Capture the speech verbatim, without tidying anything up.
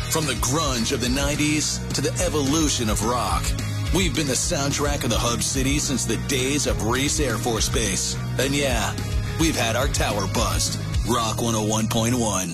From the grunge of the nineties to the evolution of rock, we've been the soundtrack of the Hub City since the days of Reese Air Force Base. And yeah, we've had our tower bust. Rock one oh one point one.